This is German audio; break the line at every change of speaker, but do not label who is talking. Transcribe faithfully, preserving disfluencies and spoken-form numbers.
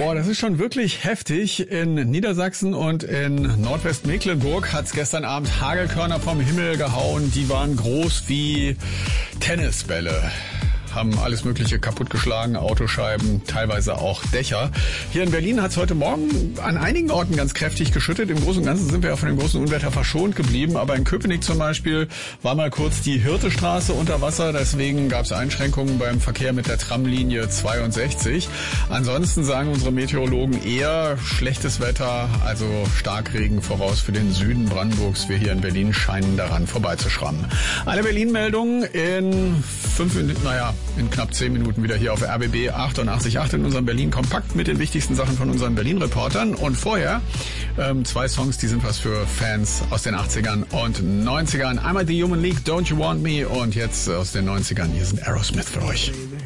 Oh, das ist schon wirklich heftig. In Niedersachsen und in Nordwestmecklenburg hat's gestern Abend Hagelkörner vom Himmel gehauen. Die waren groß wie Tennisbälle. Haben alles Mögliche kaputtgeschlagen, Autoscheiben, teilweise auch Dächer. Hier in Berlin hat es heute Morgen an einigen Orten ganz kräftig geschüttet. Im Großen und Ganzen sind wir ja von dem großen Unwetter verschont geblieben. Aber in Köpenick zum Beispiel war mal kurz die Hirtestraße unter Wasser. Deswegen gab es Einschränkungen beim Verkehr mit der Tramlinie zweiundsechzig. Ansonsten sagen unsere Meteorologen eher schlechtes Wetter, also Starkregen voraus für den Süden Brandenburgs. Wir hier in Berlin scheinen daran vorbeizuschrammen. Alle Berlin-Meldungen in fünf Minuten, naja, in knapp zehn Minuten wieder hier auf R B B achtundachtzig Komma acht in unserem Berlin-Kompakt mit den wichtigsten Sachen von unseren Berlin-Reportern. Und vorher ähm, zwei Songs, die sind was für Fans aus den achtzigern und neunzigern. Einmal The Human League, Don't You Want Me, und jetzt aus den neunzigern. Hier sind Aerosmith für euch.